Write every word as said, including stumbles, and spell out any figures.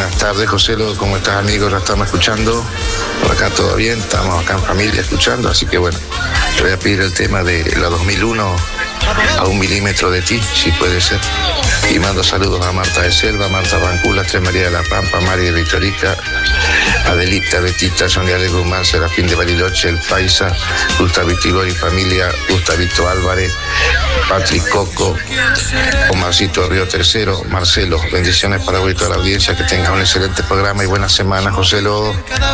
buenas tardes, José. ¿Cómo estás, amigo? ¿La estamos escuchando? Por acá todo bien, estamos acá en familia escuchando, así que bueno, te voy a pedir el tema de la dos mil uno, a un milímetro de ti, si puede ser. Y mando saludos a Marta de Selva, Marta Bancula, Tres María de la Pampa, María de Victorica, Adelita, Betita, Sonia de Guzmán, Serafín de Bariloche, El Paisa, Gustavito Igor y familia, Gustavito Álvarez, Patrick Coco, Omarcito Río Tercero, Marcelo. Bendiciones para hoy y toda la audiencia, que tengan un excelente programa y buena semana, José Lodo.